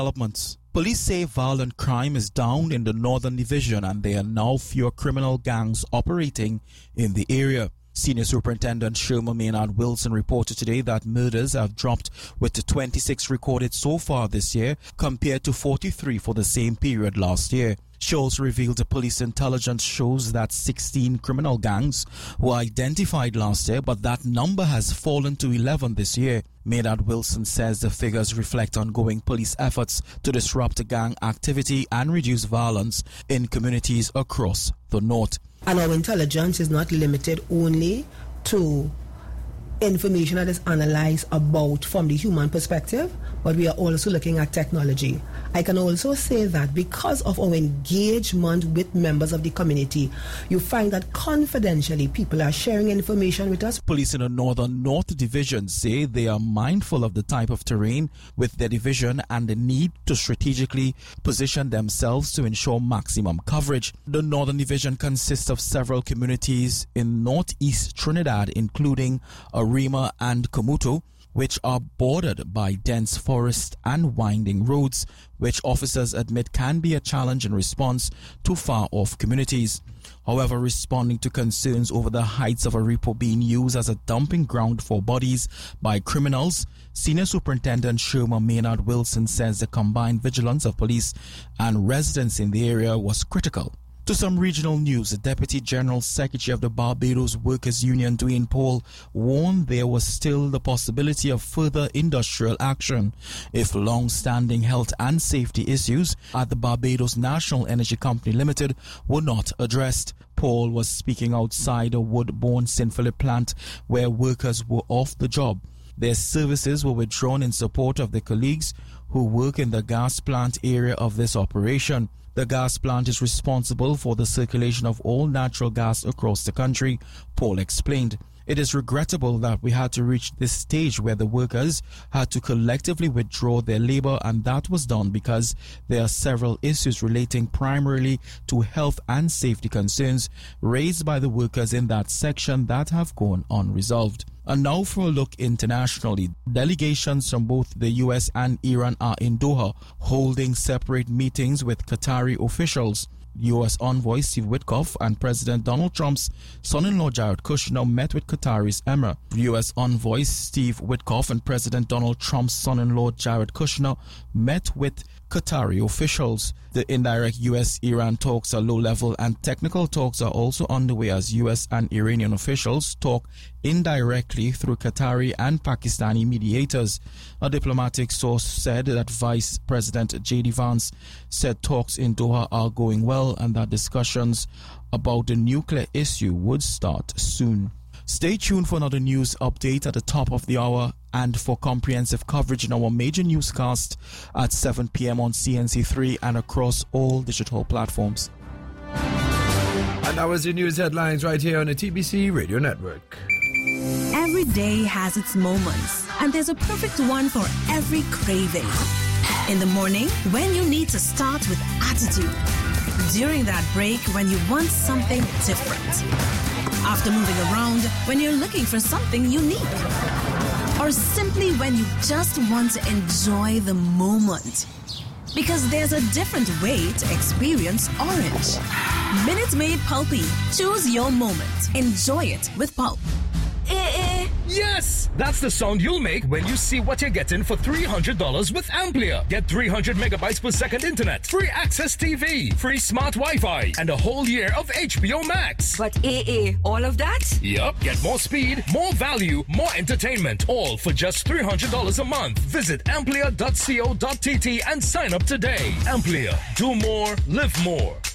Developments. Police say violent crime is down in the Northern Division and there are now fewer criminal gangs operating in the area. Senior Superintendent Sherma Maynard Wilson reported today that murders have dropped with the 26 recorded so far this year compared to 43 for the same period last year. She also revealed the police intelligence shows that 16 criminal gangs were identified last year, but that number has fallen to 11 this year. Maynard Wilson says the figures reflect ongoing police efforts to disrupt gang activity and reduce violence in communities across the north. And our intelligence is not limited only to information that is analyzed about from the human perspective, but we are also looking at technology. I can also say that because of our engagement with members of the community, you find that confidentially people are sharing information with us. Police in the Northern North Division say they are mindful of the type of terrain with their division and the need to strategically position themselves to ensure maximum coverage. The Northern Division consists of several communities in northeast Trinidad, including Arima and Kamuto, which are bordered by dense forest and winding roads, which officers admit can be a challenge in response to far-off communities. However, responding to concerns over the heights of Aripo being used as a dumping ground for bodies by criminals, Senior Superintendent Sherma Maynard Wilson says the combined vigilance of police and residents in the area was critical. To some regional news, the Deputy General Secretary of the Barbados Workers Union, Dwayne Paul, warned there was still the possibility of further industrial action if long-standing health and safety issues at the Barbados National Energy Company Limited were not addressed. Paul was speaking outside a Woodbourne St. Philip plant where workers were off the job. Their services were withdrawn in support of their colleagues who work in the gas plant area of this operation. The gas plant is responsible for the circulation of all natural gas across the country, Paul explained. It is regrettable that we had to reach this stage where the workers had to collectively withdraw their labor, and that was done because there are several issues relating primarily to health and safety concerns raised by the workers in that section that have gone unresolved. And now for a look internationally. Delegations from both the US and Iran are in Doha holding separate meetings with Qatari officials. U.S. envoy Steve Witkoff and President Donald Trump's son-in-law Jared Kushner met with Qatari's emir. U.S. envoy Steve Witkoff and President Donald Trump's son-in-law Jared Kushner met with Qatari officials. The indirect U.S.-Iran talks are low-level and technical talks are also underway as U.S. and Iranian officials talk indirectly through Qatari and Pakistani mediators. A diplomatic source said that Vice President J.D. Vance said talks in Doha are going well and that discussions about the nuclear issue would start soon. Stay tuned for another news update at the top of the hour and for comprehensive coverage in our major newscast at 7 p.m. on CNC3 and across all digital platforms. And that was your news headlines right here on the TBC Radio Network. Every day has its moments, and there's a perfect one for every craving. In the morning, when you need to start with attitude. During that break, when you want something different. After moving around, when you're looking for something unique. Or simply when you just want to enjoy the moment. Because there's a different way to experience orange. Minute Maid Pulpy. Choose your moment. Enjoy it with Pulp. Yes! That's the sound you'll make when you see what you're getting for $300 with Amplia. Get 300 megabytes per second internet, free access TV, free smart Wi-Fi, and a whole year of HBO Max. But all of that? Yup. Get more speed, more value, more entertainment, all for just $300 a month. Visit amplia.co.tt and sign up today. Amplia. Do more, live more.